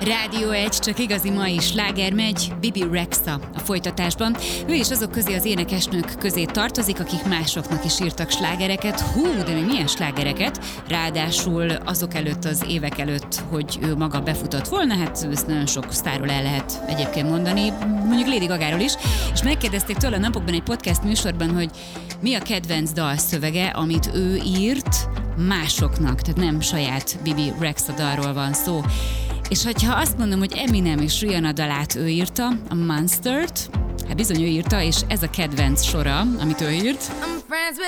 Rádió 1, csak igazi mai sláger megy, Bibi Rexha a folytatásban. Ő is azok közé, az énekesnők közé tartozik, akik másoknak is írtak slágereket. De még milyen slágereket? Ráadásul azok előtt, az évek előtt, hogy ő maga befutott volna, hát ezt nagyon sok sztárról el lehet egyébként mondani, mondjuk Lady Gagáról is. És megkérdezték tőle a napokban egy podcast műsorban, hogy mi a kedvenc dalszövege, amit ő írt másoknak, tehát nem saját Bibi Rexha dalról van szó. És hogyha azt mondom, hogy Eminem és Rihanna dalát ő írta, a Monstert, hát bizony ő írta, és ez a kedvenc sora, amit ő írt.